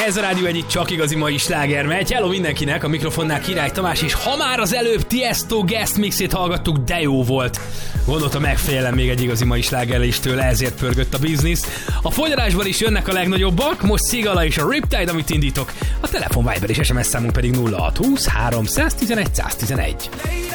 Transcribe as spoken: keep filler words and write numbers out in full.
Ez a Rádió egyik csak igazi mai sláger megy. Hello mindenkinek, a mikrofonnál Király Tamás, és ha már az előbb Tiesto guest mixét hallgattuk, de jó volt. Gondoltam, megfejlem még egy igazi mai slágerrel is tőle, ezért pörgött a biznisz. A fogyarásban is jönnek a legnagyobbak, most Szigala és a Riptide, amit indítok. A telefon Viber és es em es számunk pedig nulla hat húsz három tizenegy száz tizenegy.